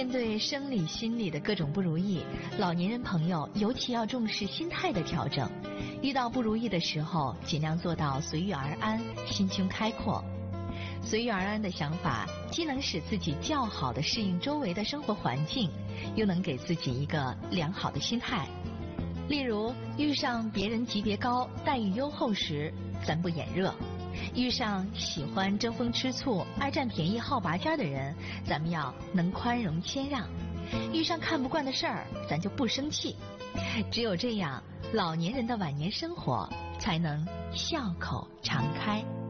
面对生理心理的各种不如意，老年人朋友尤其要重视心态的调整。遇到不如意的时候，尽量做到随遇而安，心胸开阔。随遇而安的想法，既能使自己较好地适应周围的生活环境，又能给自己一个良好的心态。例如，遇上别人级别高、待遇优厚时，咱不眼热；遇上喜欢争风吃醋、爱占便宜、好拔尖的人，咱们要能宽容谦让；遇上看不惯的事儿，咱就不生气。只有这样，老年人的晚年生活才能笑口常开。